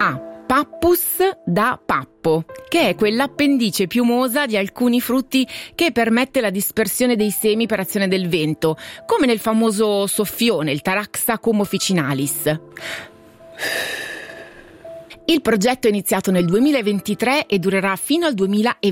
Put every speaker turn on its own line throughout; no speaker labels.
A. Pappus da pappo, che è quell'appendice piumosa di alcuni frutti che permette la dispersione dei semi per azione del vento, come nel famoso soffione, il Taraxacum officinalis. Il progetto è iniziato nel 2023 e durerà fino al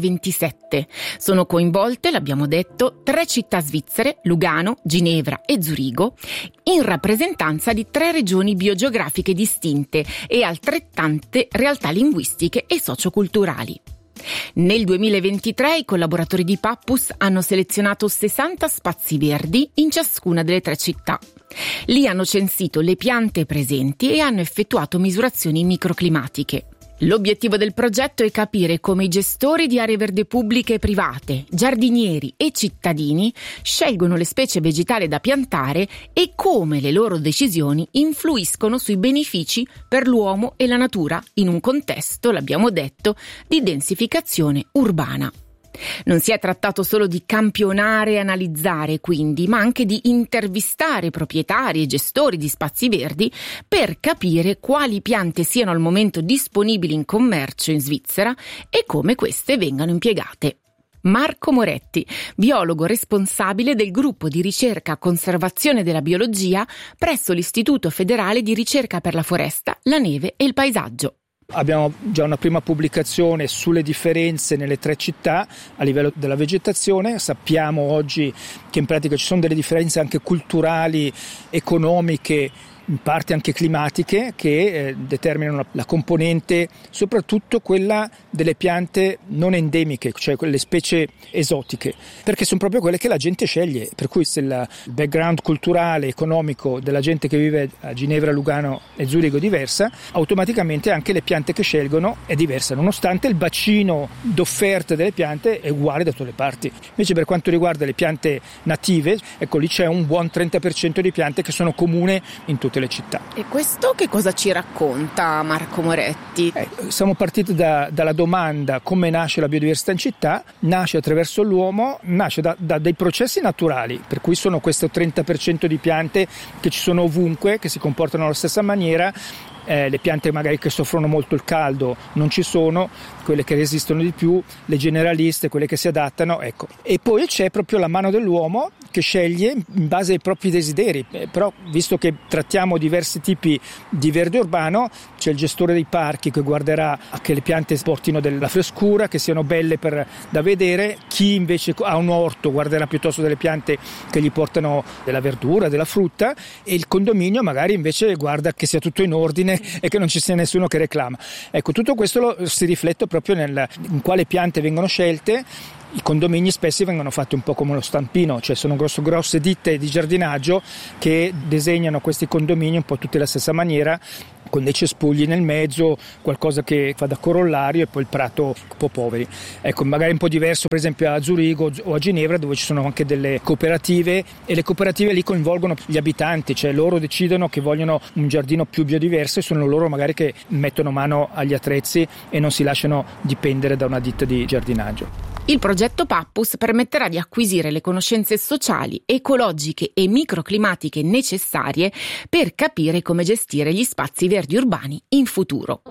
2027. Sono coinvolte, l'abbiamo detto, 3 città svizzere, Lugano, Ginevra e Zurigo, in rappresentanza di 3 regioni biogeografiche distinte e altrettante realtà linguistiche e socioculturali. Nel 2023 i collaboratori di Pappus hanno selezionato 60 spazi verdi in ciascuna delle 3 città. Lì hanno censito le piante presenti e hanno effettuato misurazioni microclimatiche. L'obiettivo del progetto è capire come i gestori di aree verde pubbliche e private, giardinieri e cittadini scelgono le specie vegetali da piantare e come le loro decisioni influiscono sui benefici per l'uomo e la natura in un contesto, l'abbiamo detto, di densificazione urbana. Non si è trattato solo di campionare e analizzare, quindi, ma anche di intervistare proprietari e gestori di spazi verdi per capire quali piante siano al momento disponibili in commercio in Svizzera e come queste vengano impiegate. Marco Moretti, biologo responsabile del gruppo di ricerca conservazione della biologia presso l'Istituto Federale di Ricerca per la Foresta, la Neve e il Paesaggio.
Abbiamo già una prima pubblicazione sulle differenze nelle 3 città a livello della vegetazione. Sappiamo oggi che in pratica ci sono delle differenze anche culturali, economiche, in parte anche climatiche, che determinano la componente, soprattutto quella delle piante non endemiche, cioè quelle specie esotiche, perché sono proprio quelle che la gente sceglie, per cui se il background culturale, economico della gente che vive a Ginevra, Lugano e Zurigo è diversa, automaticamente anche le piante che scelgono è diversa, nonostante il bacino d'offerta delle piante è uguale da tutte le parti. Invece per quanto riguarda le piante native, ecco lì c'è un buon 30% di piante che sono comuni in tutte le città.
E questo che cosa ci racconta Marco Moretti?
Siamo partiti dalla domanda: come nasce la biodiversità in città? Nasce attraverso l'uomo, nasce da dei processi naturali, per cui sono questo 30% di piante che ci sono ovunque, che si comportano alla stessa maniera. Le piante magari che soffrono molto il caldo non ci sono, quelle che resistono di più, le generaliste, quelle che si adattano, ecco. E poi c'è proprio la mano dell'uomo che sceglie in base ai propri desideri, però visto che trattiamo diversi tipi di verde urbano, c'è il gestore dei parchi che guarderà che le piante portino della frescura, che siano belle da vedere, chi invece ha un orto guarderà piuttosto delle piante che gli portano della verdura, della frutta, e il condominio magari invece guarda che sia tutto in ordine e che non ci sia nessuno che reclama. Ecco, tutto questo si riflette proprio in quale piante vengono scelte. I condomini spesso vengono fatti un po' come lo stampino, cioè sono grosse ditte di giardinaggio che disegnano questi condomini un po' tutti alla stessa maniera, con dei cespugli nel mezzo, qualcosa che fa da corollario, e poi il prato un po' poveri. Ecco, magari un po' diverso per esempio a Zurigo o a Ginevra, dove ci sono anche delle cooperative, e le cooperative lì coinvolgono gli abitanti, cioè loro decidono che vogliono un giardino più biodiverso e sono loro magari che mettono mano agli attrezzi e non si lasciano dipendere da una ditta di giardinaggio.
Il progetto Pappus permetterà di acquisire le conoscenze sociali, ecologiche e microclimatiche necessarie per capire come gestire gli spazi verdi urbani in futuro.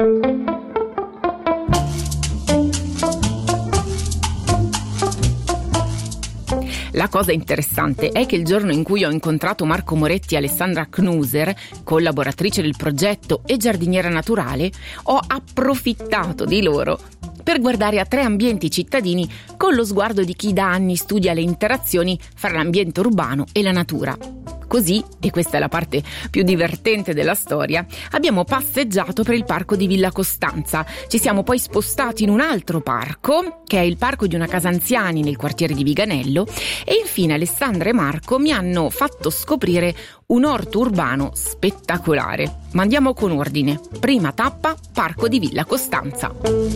La cosa interessante è che il giorno in cui ho incontrato Marco Moretti e Alessandra Knuser, collaboratrice del progetto e giardiniera naturale, ho approfittato di loro per guardare a 3 ambienti cittadini con lo sguardo di chi da anni studia le interazioni fra l'ambiente urbano e la natura. Così, e questa è la parte più divertente della storia, abbiamo passeggiato per il parco di Villa Costanza. Ci siamo poi spostati in un altro parco, che è il parco di una casa anziani nel quartiere di Viganello, e infine Alessandra e Marco mi hanno fatto scoprire un orto urbano spettacolare. Ma andiamo con ordine. Prima tappa, parco di Villa Costanza.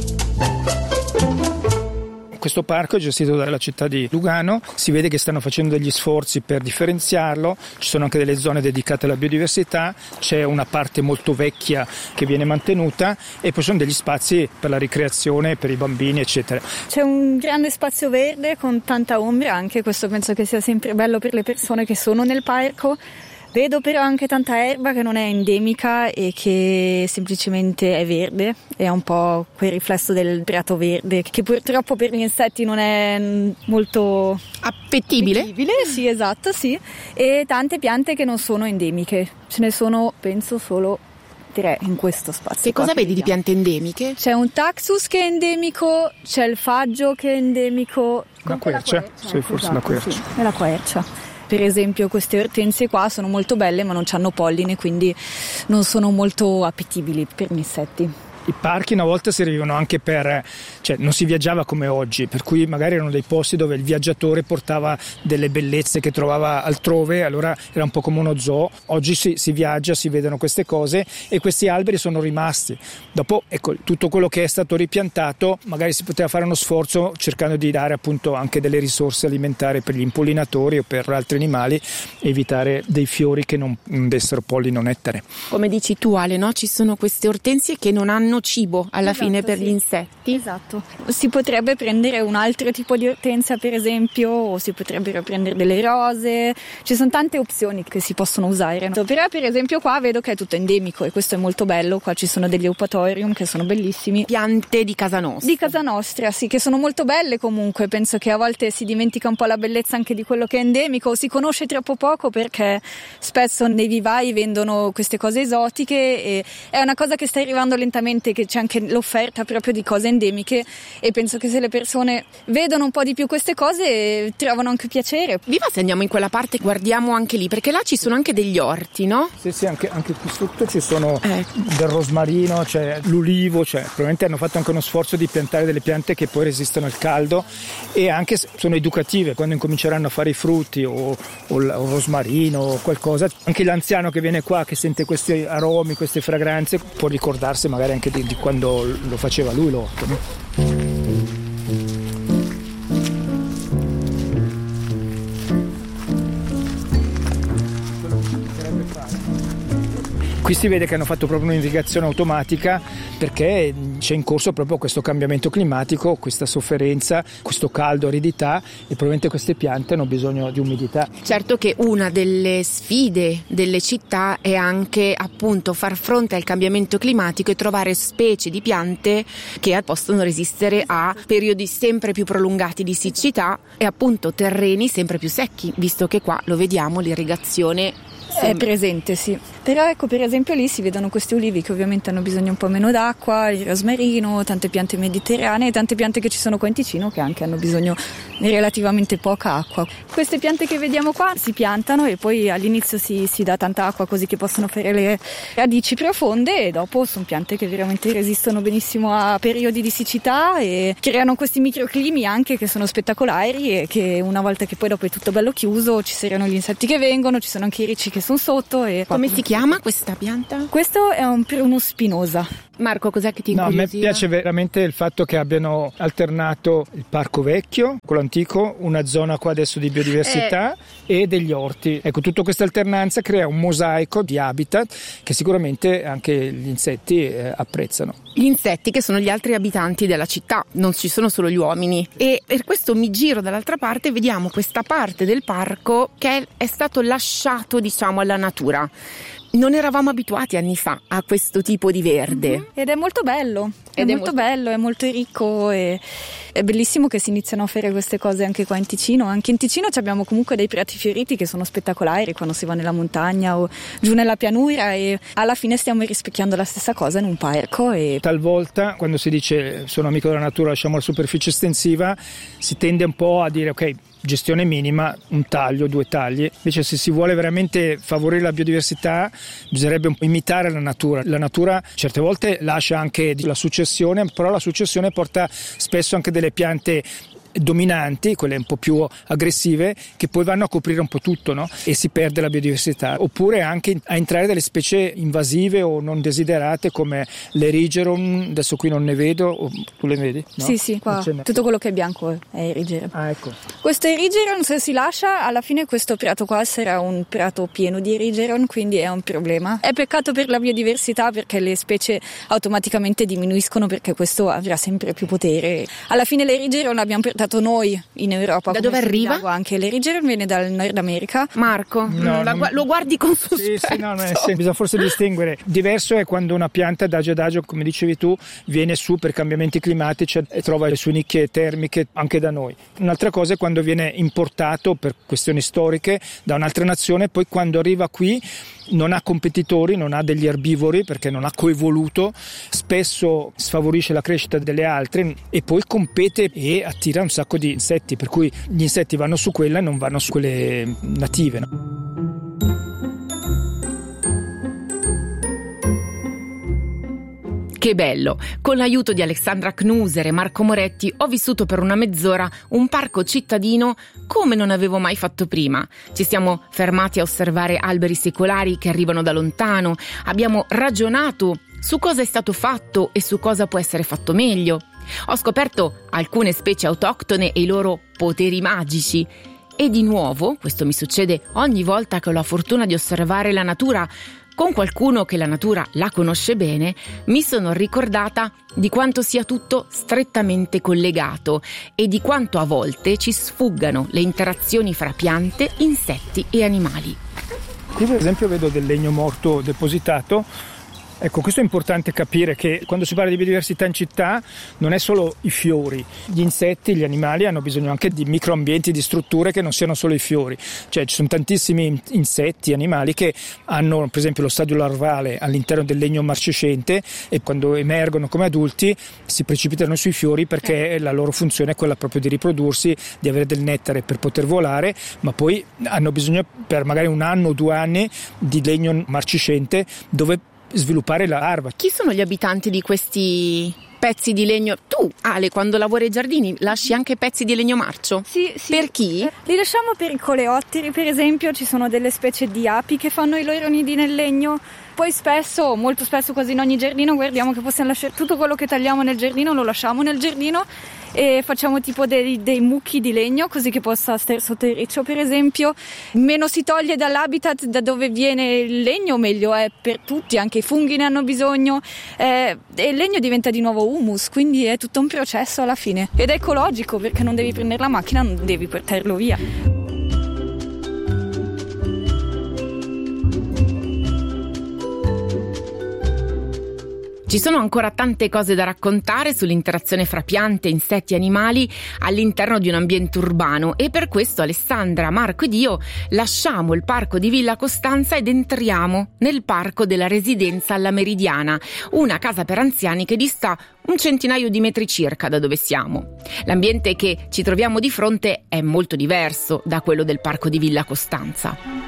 Questo parco è gestito dalla città di Lugano, si vede che stanno facendo degli sforzi per differenziarlo, ci sono anche delle zone dedicate alla biodiversità, c'è una parte molto vecchia che viene mantenuta e poi sono degli spazi per la ricreazione, per i bambini eccetera.
C'è un grande spazio verde con tanta ombra anche, questo penso che sia sempre bello per le persone che sono nel parco. Vedo però anche tanta erba che non è endemica e che semplicemente è verde, è un po' quel riflesso del prato verde che purtroppo per gli insetti non è molto
appetibile.
Sì, esatto, sì. E tante piante che non sono endemiche, ce ne sono penso solo 3 in questo spazio.
Che cosa vedi di piante endemiche?
C'è un taxus che è endemico, c'è il faggio che è endemico.
La quercia? Sì, forse la quercia.
Sì, è la quercia. Per esempio queste ortensie qua sono molto belle ma non hanno polline, quindi non sono molto appetibili per gli insetti.
I parchi una volta servivano anche non si viaggiava come oggi, per cui magari erano dei posti dove il viaggiatore portava delle bellezze che trovava altrove, allora era un po' come uno zoo. Oggi si viaggia, si vedono queste cose e questi alberi sono rimasti. Dopo, ecco, tutto quello che è stato ripiantato, magari si poteva fare uno sforzo cercando di dare appunto anche delle risorse alimentari per gli impollinatori o per altri animali, evitare dei fiori che non dessero pollino o nettare.
Come dici tu, Ale, no? Ci sono queste ortensie che non hanno cibo alla fine per gli insetti.
Esatto. Si potrebbe prendere un altro tipo di ortensia per esempio, o si potrebbero prendere delle rose, ci sono tante opzioni che si possono usare, no? Però per esempio qua vedo che è tutto endemico e questo è molto bello, qua ci sono degli eupatorium che sono bellissimi.
Piante di casa nostra.
Di casa nostra, sì, che sono molto belle comunque, penso che a volte si dimentica un po' la bellezza anche di quello che è endemico, o si conosce troppo poco perché spesso nei vivai vendono queste cose esotiche e è una cosa che sta arrivando lentamente, che c'è anche l'offerta proprio di cose endemiche e penso che se le persone vedono un po' di più queste cose trovano anche piacere.
Viva se andiamo in quella parte, guardiamo anche lì, perché là ci sono anche degli orti, no?
Sì, anche qui sotto ci sono del rosmarino, c'è l'ulivo, probabilmente hanno fatto anche uno sforzo di piantare delle piante che poi resistono al caldo e anche sono educative, quando incominceranno a fare i frutti o il rosmarino o qualcosa, anche l'anziano che viene qua che sente questi aromi, queste fragranze può ricordarsi magari anche di quando lo faceva lui l'orto, no? Qui si vede che hanno fatto proprio un'irrigazione automatica perché c'è in corso proprio questo cambiamento climatico, questa sofferenza, questo caldo, aridità e probabilmente queste piante hanno bisogno di umidità.
Certo che una delle sfide delle città è anche appunto far fronte al cambiamento climatico e trovare specie di piante che possono resistere a periodi sempre più prolungati di siccità e appunto terreni sempre più secchi, visto che qua lo vediamo, l'irrigazione
è presente, sì. Però ecco, per esempio lì si vedono questi ulivi che ovviamente hanno bisogno un po' meno d'acqua, il rosmarino, tante piante mediterranee, tante piante che ci sono qua in Ticino che anche hanno bisogno di relativamente poca acqua. Queste piante che vediamo qua si piantano e poi all'inizio si dà tanta acqua così che possono fare le radici profonde e dopo sono piante che veramente resistono benissimo a periodi di siccità e creano questi microclimi anche che sono spettacolari e che una volta che poi dopo è tutto bello chiuso ci saranno gli insetti che vengono, ci sono anche i ricci che sono sotto. E
come si chiama questa pianta?
Questo è uno spinosa.
Marco, cos'è che ti
incuriosiva?
No,
a me piace veramente il fatto che abbiano alternato il parco vecchio, quello antico, una zona qua adesso di biodiversità e degli orti. Ecco, tutta questa alternanza crea un mosaico di habitat che sicuramente anche gli insetti apprezzano.
Gli insetti che sono gli altri abitanti della città, non ci sono solo gli uomini. E per questo mi giro dall'altra parte e vediamo questa parte del parco che è stato lasciato, diciamo, alla natura. Non eravamo abituati anni fa a questo tipo di verde.
Ed è molto bello, è molto ricco e è bellissimo che si iniziano a fare queste cose anche qua in Ticino. Anche in Ticino abbiamo comunque dei prati fioriti che sono spettacolari quando si va nella montagna o giù nella pianura e alla fine stiamo rispecchiando la stessa cosa in un parco. E
talvolta quando si dice sono amico della natura, lasciamo la superficie estensiva, si tende un po' a dire ok, gestione minima, un taglio, 2 tagli. Invece se si vuole veramente favorire la biodiversità bisognerebbe imitare la natura. La natura certe volte lascia anche la successione, però la successione porta spesso anche delle piante dominanti, quelle un po' più aggressive, che poi vanno a coprire un po' tutto, no? E si perde la biodiversità. Oppure anche a entrare delle specie invasive o non desiderate come l'erigeron, adesso qui non ne vedo, tu le vedi? No?
Sì, qua tutto quello che è bianco è erigeron.
Ah, ecco.
Questo erigeron, se si lascia, alla fine questo prato qua sarà un prato pieno di erigeron, quindi è un problema. È peccato per la biodiversità perché le specie automaticamente diminuiscono perché questo avrà sempre più potere. Alla fine l'erigeron abbiamo portato inventato noi in Europa.
Da dove arriva?
Anche l'Erigeron viene dal Nord America.
Marco, lo guardi con sospetto.
Sì, no, bisogna forse distinguere. Diverso è quando una pianta adagio adagio, come dicevi tu, viene su per cambiamenti climatici e trova le sue nicchie termiche anche da noi. Un'altra cosa è quando viene importato per questioni storiche da un'altra nazione, poi quando arriva qui non ha competitori, non ha degli erbivori perché non ha coevoluto, spesso sfavorisce la crescita delle altre e poi compete e attira un sacco di insetti, per cui gli insetti vanno su quella e non vanno su quelle native, no?
Che bello! Con l'aiuto di Alexandra Knuser e Marco Moretti ho vissuto per una mezz'ora un parco cittadino come non avevo mai fatto prima. Ci siamo fermati a osservare alberi secolari che arrivano da lontano, abbiamo ragionato su cosa è stato fatto e su cosa può essere fatto meglio. Ho scoperto alcune specie autoctone e i loro poteri magici. E di nuovo, questo mi succede ogni volta che ho la fortuna di osservare la natura, con qualcuno che la natura la conosce bene, mi sono ricordata di quanto sia tutto strettamente collegato e di quanto a volte ci sfuggano le interazioni fra piante, insetti e animali.
Qui per esempio vedo del legno morto depositato. Ecco, questo è importante capire, che quando si parla di biodiversità in città non è solo i fiori, gli insetti, gli animali hanno bisogno anche di microambienti, di strutture che non siano solo i fiori, cioè ci sono tantissimi insetti, animali che hanno per esempio lo stadio larvale all'interno del legno marcescente e quando emergono come adulti si precipitano sui fiori perché la loro funzione è quella proprio di riprodursi, di avere del nettare per poter volare, ma poi hanno bisogno per magari 1 anno o 2 anni di legno marciscente dove sviluppare la larva.
Chi sono gli abitanti di questi pezzi di legno? Tu, Ale, quando lavori ai giardini lasci anche pezzi di legno marcio?
Sì.
Per chi?
Li lasciamo per i coleotteri, per esempio. Ci sono delle specie di api che fanno i loro nidi nel legno. Poi spesso, molto spesso, quasi in ogni giardino guardiamo che possiamo lasciare tutto quello che tagliamo nel giardino, lo lasciamo nel giardino e facciamo tipo dei mucchi di legno così che possa stare sotto il riccio, per esempio. Meno si toglie dall'habitat da dove viene il legno, meglio è per tutti, anche i funghi ne hanno bisogno e il legno diventa di nuovo humus, quindi è tutto un processo alla fine ed è ecologico perché non devi prendere la macchina, non devi portarlo via.
Ci sono ancora tante cose da raccontare sull'interazione fra piante, insetti e animali all'interno di un ambiente urbano e per questo Alessandra, Marco ed io lasciamo il parco di Villa Costanza ed entriamo nel parco della residenza alla Meridiana, una casa per anziani che dista un centinaio di metri circa da dove siamo. L'ambiente che ci troviamo di fronte è molto diverso da quello del parco di Villa Costanza.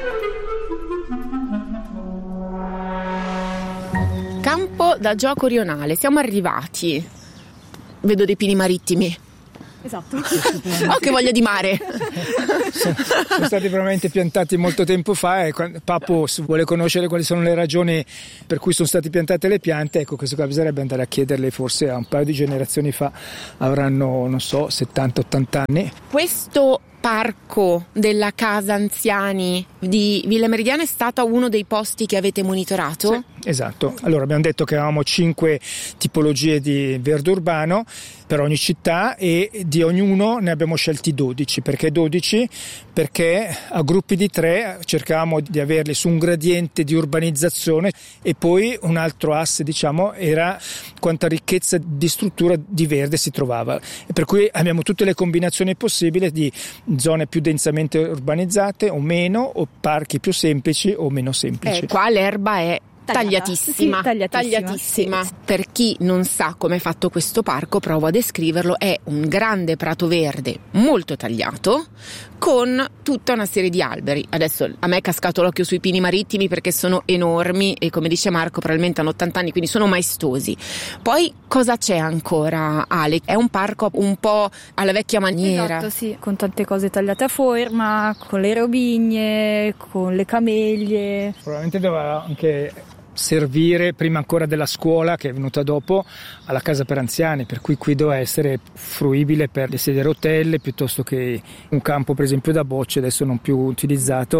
Campo da gioco rionale, siamo arrivati. Vedo dei pini marittimi.
Esatto.
Oh, che voglia di mare!
Sono stati probabilmente piantati molto tempo fa e Papo vuole conoscere quali sono le ragioni per cui sono state piantate le piante. Ecco, questo qua bisognerebbe andare a chiederle forse a un paio di generazioni fa, avranno, non so, 70-80 anni.
Questo parco della casa anziani di Villa Meridiana è stato uno dei posti che avete monitorato?
Sì, esatto. Allora abbiamo detto che avevamo 5 tipologie di verde urbano per ogni città e di ognuno ne abbiamo scelti 12. Perché 12? Perché a gruppi di 3 cercavamo di averli su un gradiente di urbanizzazione e poi un altro asse, diciamo, era quanta ricchezza di struttura di verde si trovava. E per cui abbiamo tutte le combinazioni possibili di zone più densamente urbanizzate o meno, o parchi più semplici o meno semplici.
Qua l'erba è tagliatissima.
Sì, tagliatissima.
Sì. Per chi non sa come è fatto questo parco, provo a descriverlo. È un grande prato verde molto tagliato con tutta una serie di alberi. Adesso a me è cascato l'occhio sui pini marittimi perché sono enormi e, come dice Marco, probabilmente hanno 80 anni, quindi sono maestosi. Poi cosa c'è ancora, Ale? È un parco un po' alla vecchia maniera.
Esatto, sì, con tante cose tagliate a forma, con le robigne, con le camellie.
Probabilmente doveva anche servire, prima ancora della scuola che è venuta dopo, alla casa per anziani, per cui qui doveva essere fruibile per le sedie a rotelle piuttosto che un campo per esempio da bocce, adesso non più utilizzato,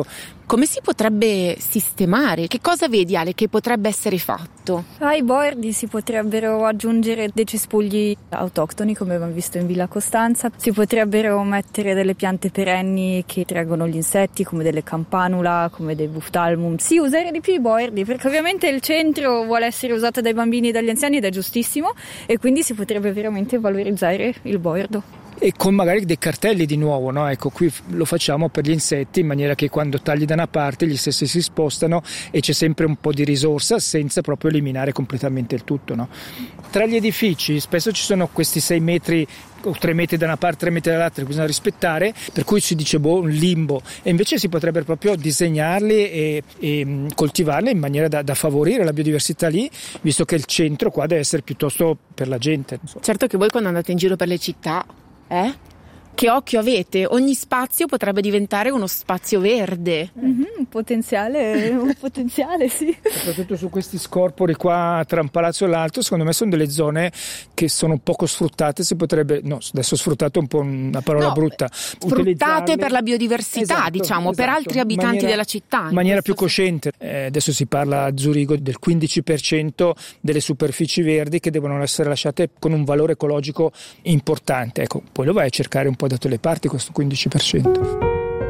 Come si potrebbe sistemare? Che cosa vedi, Ale, che potrebbe essere fatto?
Ai bordi si potrebbero aggiungere dei cespugli autoctoni, come abbiamo visto in Villa Costanza. Si potrebbero mettere delle piante perenni che traggono gli insetti, come delle campanula, come dei buftalmum. Sì, usare di più i bordi, perché ovviamente il centro vuole essere usato dai bambini e dagli anziani ed è giustissimo, e quindi si potrebbe veramente valorizzare il bordo.
E con magari dei cartelli di nuovo, no? Ecco, qui lo facciamo per gli insetti, in maniera che quando tagli da una parte gli stessi si spostano e c'è sempre un po' di risorsa senza proprio eliminare completamente il tutto, no? Tra gli edifici spesso ci sono questi 6 metri o 3 metri da una parte, 3 metri dall'altra che bisogna rispettare, per cui si dice un limbo, e invece si potrebbe proprio disegnarli e coltivarli in maniera da favorire la biodiversità lì, visto che il centro qua deve essere piuttosto per la gente.
Certo che voi quando andate in giro per le città, che occhio avete? Ogni spazio potrebbe diventare uno spazio verde.
Un potenziale, sì.
Soprattutto su questi scorpori qua tra un palazzo e l'altro, secondo me sono delle zone che sono poco sfruttate. Si potrebbe, no, adesso sfrutto è un po' una parola brutta,
sfruttate per la biodiversità, diciamo, per altri abitanti della città.
In maniera più cosciente. Adesso si parla a Zurigo del 15% delle superfici verdi che devono essere lasciate con un valore ecologico importante. Ecco, poi lo vai a cercare un po' da tutte le parti questo 15%.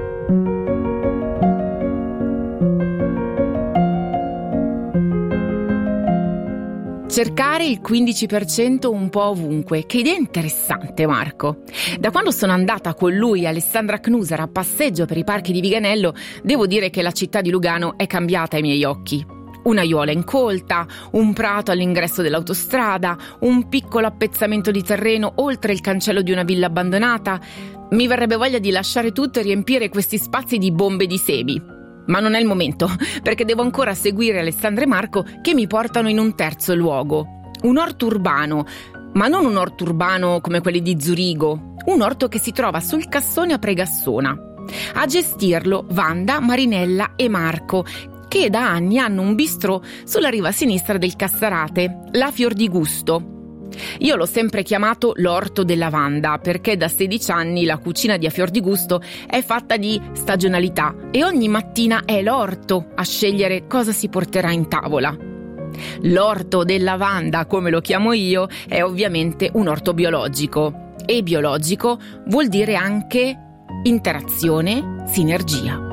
Cercare il 15% un po' ovunque. Che idea interessante, Marco. Da quando sono andata con lui e Alessandra Knusar a passeggio per i parchi di Viganello, devo dire che la città di Lugano è cambiata ai miei occhi. Una aiuola incolta, un prato all'ingresso dell'autostrada, un piccolo appezzamento di terreno oltre il cancello di una villa abbandonata. Mi verrebbe voglia di lasciare tutto e riempire questi spazi di bombe di semi. Ma non è il momento, perché devo ancora seguire Alessandra e Marco che mi portano in un terzo luogo. Un orto urbano, ma non un orto urbano come quelli di Zurigo. Un orto che si trova sul Cassone a Pregassona. A gestirlo Wanda, Marinella e Marco, che da anni hanno un bistrò sulla riva sinistra del Cassarate, la Fior di Gusto. Io l'ho sempre chiamato l'orto della Wanda perché da 16 anni la cucina di A Fior di Gusto è fatta di stagionalità e ogni mattina è l'orto a scegliere cosa si porterà in tavola. L'orto della Wanda, come lo chiamo io, è ovviamente un orto biologico, e biologico vuol dire anche interazione, sinergia.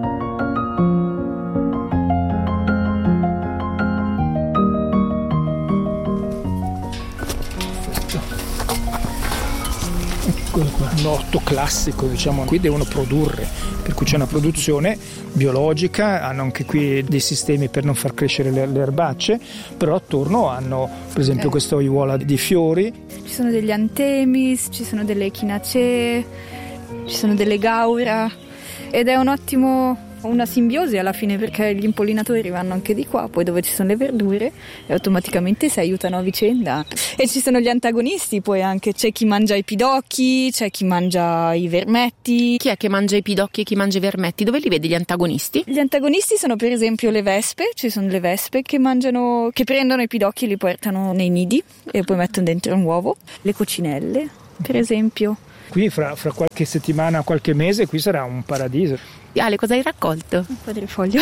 Un orto classico, diciamo, qui devono produrre, per cui c'è una produzione biologica, hanno anche qui dei sistemi per non far crescere le erbacce, però attorno hanno per esempio questa aiuola di fiori.
Ci sono degli antemis, ci sono delle echinacee, ci sono delle gaura, ed è una simbiosi alla fine, perché gli impollinatori vanno anche di qua, poi dove ci sono le verdure, e automaticamente si aiutano a vicenda. E ci sono gli antagonisti, poi anche c'è chi mangia i pidocchi, c'è chi mangia i vermetti.
Chi è che mangia i pidocchi e chi mangia i vermetti? Dove li vedi gli antagonisti?
Gli antagonisti sono per esempio le vespe, ci sono le vespe che prendono i pidocchi e li portano nei nidi e poi mettono dentro un uovo. Le coccinelle, per esempio.
Qui fra qualche settimana, qualche mese, qui sarà un paradiso.
Ale, cosa hai raccolto?
Un quadrifoglio.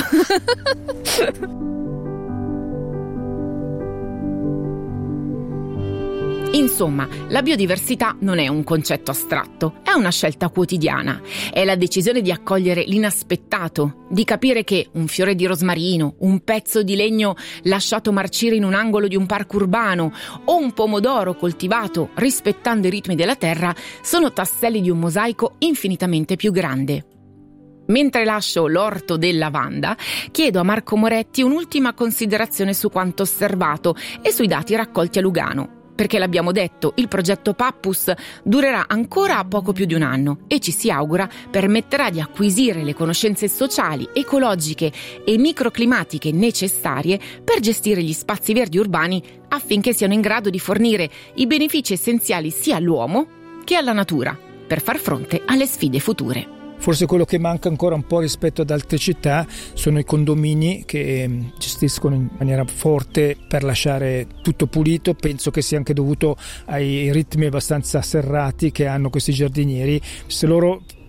Insomma, la biodiversità non è un concetto astratto, è una scelta quotidiana. È la decisione di accogliere l'inaspettato, di capire che un fiore di rosmarino, un pezzo di legno lasciato marcire in un angolo di un parco urbano o un pomodoro coltivato rispettando i ritmi della terra sono tasselli di un mosaico infinitamente più grande. Mentre lascio l'orto della Wanda, chiedo a Marco Moretti un'ultima considerazione su quanto osservato e sui dati raccolti a Lugano. Perché l'abbiamo detto, il progetto Pappus durerà ancora poco più di un anno e ci si augura permetterà di acquisire le conoscenze sociali, ecologiche e microclimatiche necessarie per gestire gli spazi verdi urbani affinché siano in grado di fornire i benefici essenziali sia all'uomo che alla natura per far fronte alle sfide future.
Forse quello che manca ancora un po' rispetto ad altre città sono i condomini che gestiscono in maniera forte per lasciare tutto pulito. Penso che sia anche dovuto ai ritmi abbastanza serrati che hanno questi giardinieri. Se loro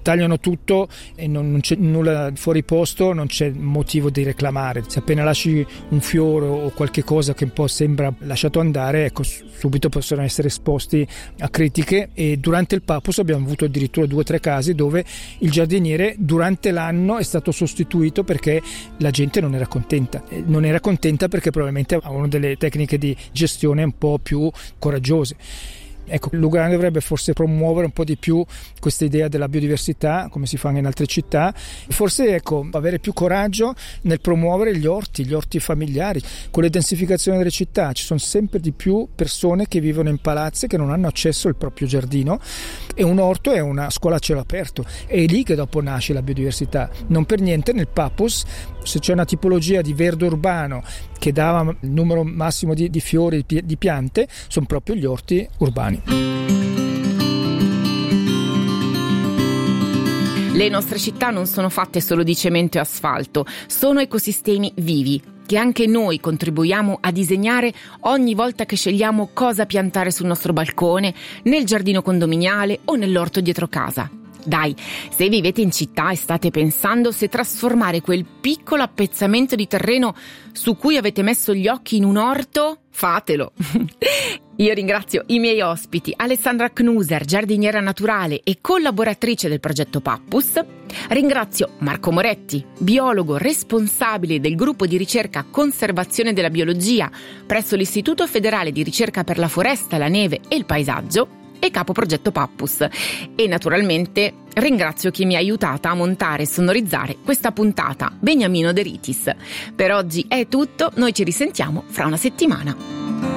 tagliano tutto e non c'è nulla fuori posto, non c'è motivo di reclamare. Se appena lasci un fiore o qualche cosa che un po' sembra lasciato andare, ecco, subito possono essere esposti a critiche. E durante il Papus abbiamo avuto addirittura 2 o 3 casi dove il giardiniere durante l'anno è stato sostituito perché la gente non era contenta perché probabilmente avevano delle tecniche di gestione un po' più coraggiose. Ecco, Lugano dovrebbe forse promuovere un po' di più questa idea della biodiversità, come si fa in altre città, forse avere più coraggio nel promuovere gli orti familiari. Con le densificazioni delle città ci sono sempre di più persone che vivono in palazzi che non hanno accesso al proprio giardino, e un orto è una scuola a cielo aperto, è lì che dopo nasce la biodiversità. Non per niente nel Papus, se c'è una tipologia di verde urbano che dava il numero massimo di fiori, di piante, sono proprio gli orti urbani.
Le nostre città non sono fatte solo di cemento e asfalto, sono ecosistemi vivi che anche noi contribuiamo a disegnare ogni volta che scegliamo cosa piantare sul nostro balcone, nel giardino condominiale o nell'orto dietro casa. Dai, se vivete in città e state pensando se trasformare quel piccolo appezzamento di terreno su cui avete messo gli occhi in un orto, fatelo! Io ringrazio i miei ospiti, Alessandra Knuser, giardiniera naturale e collaboratrice del progetto Papus. Ringrazio Marco Moretti, biologo responsabile del gruppo di ricerca Conservazione della Biologia presso l'Istituto Federale di Ricerca per la Foresta, la Neve e il Paesaggio e capo progetto Papus. E naturalmente ringrazio chi mi ha aiutata a montare e sonorizzare questa puntata, Beniamino De Ritis. Per oggi è tutto, noi ci risentiamo fra una settimana.